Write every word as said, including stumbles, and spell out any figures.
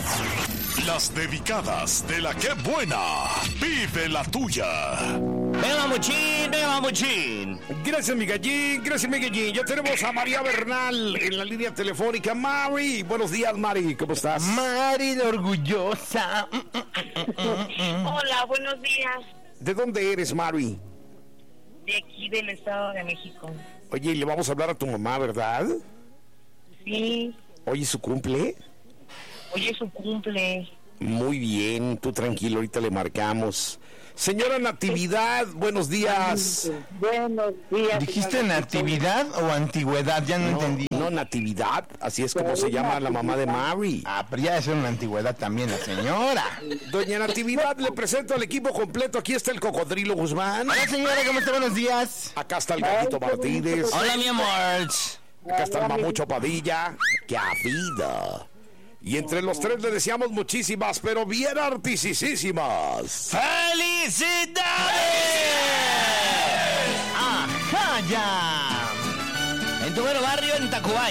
Las dedicadas de la que buena. Vive la tuya. Venga, Mamuchín, venga, Mamuchín. Gracias, mi gallín, gracias, mi gallín. Ya tenemos a María Bernal en la línea telefónica. Mari, buenos días, Mari, ¿cómo estás? Mari, la orgullosa. Hola, buenos días. ¿De dónde eres, Mari? De aquí del Estado de México. Oye, le vamos a hablar a tu mamá, ¿verdad? Sí. Hoy es su cumple. Hoy es su cumple. Muy bien, tú tranquilo, ahorita le marcamos. Señora Natividad, buenos días. Buenos días. ¿Dijiste natividad o antigüedad? Ya no, No, entendí. no, Natividad, así es como se llama la mamá de Mari. Ah, pero ya es una antigüedad también la señora. Doña Natividad, le presento al equipo completo. Aquí está el Cocodrilo Guzmán. Hola, señora, ¿cómo está? Buenos días. Acá está el Gatito Martínez. Hola, mi amor. Acá está el Mamucho Padilla. ¡Qué vida! Y entre los tres le deseamos muchísimas, pero bien artisísimas. ¡Felicidades! ¡Ajá, ya! En tu buen barrio, en Tacubay.